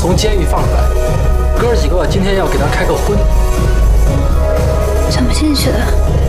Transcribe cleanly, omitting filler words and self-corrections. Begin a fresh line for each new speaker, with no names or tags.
从监狱放出来，哥儿几个今天要给他开个荤。
怎么进去的？